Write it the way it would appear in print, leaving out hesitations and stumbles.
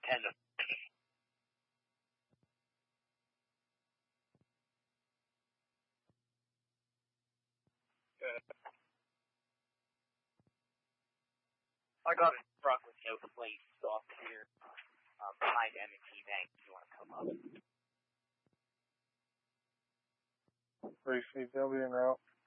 10 to I got a truck with no complaints stopped here behind M&T Bank if you want to come up. Receive, they'll be en route.